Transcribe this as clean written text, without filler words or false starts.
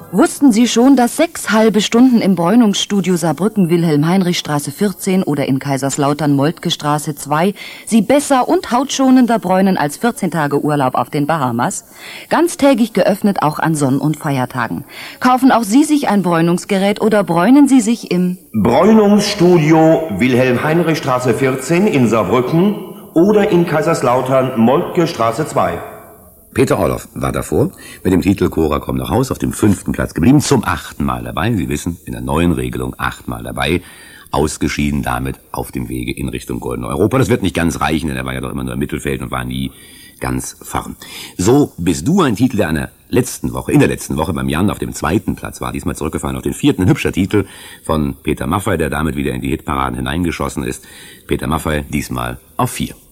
Wussten Sie schon, dass 6 halbe Stunden im Bräunungsstudio Saarbrücken Wilhelm-Heinrich-Straße 14 oder in Kaiserslautern Moltke-Straße 2 Sie besser und hautschonender bräunen als 14 Tage Urlaub auf den Bahamas? Ganztägig geöffnet auch an Sonn- und Feiertagen. Kaufen auch Sie sich ein Bräunungsgerät oder bräunen Sie sich im Bräunungsstudio Wilhelm-Heinrich-Straße 14 in Saarbrücken oder in Kaiserslautern Moltke-Straße 2. Peter Orloff war davor mit dem Titel Cora komm nach Haus auf dem 5. Platz geblieben, zum 8. Mal dabei. Sie wissen, in der neuen Regelung 8 Mal dabei, ausgeschieden damit auf dem Wege in Richtung Goldene Europa. Das wird nicht ganz reichen, denn er war ja doch immer nur im Mittelfeld und war nie ganz vorn. So bist du ein Titel, der in der letzten Woche beim Jan auf dem 2. Platz war, diesmal zurückgefallen auf den 4. Ein hübscher Titel von Peter Maffay, der damit wieder in die Hitparaden hineingeschossen ist. Peter Maffay diesmal auf 4.